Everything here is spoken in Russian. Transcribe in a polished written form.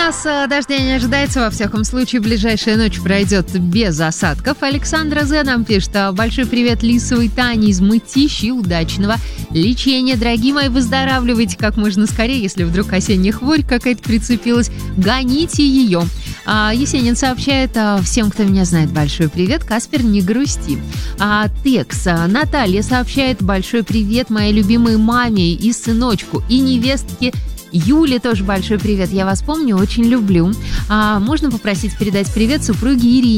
нас дождя не ожидается, во всяком случае, ближайшая ночь пройдет без осадков. Александра З. нам пишет: большой привет Лисовой Тане из Мытищи, удачного лечения, дорогие мои, выздоравливайте как можно скорее, если вдруг осенняя хворь какая-то прицепилась, гоните ее. Есенин сообщает: всем, кто меня знает, большой привет, Каспер, не грусти. Текс Наталья сообщает: большой привет моей любимой маме и сыночку, и невестке Юле тоже большой привет, я вас помню, очень люблю. Можно попросить передать привет супруге Ирине.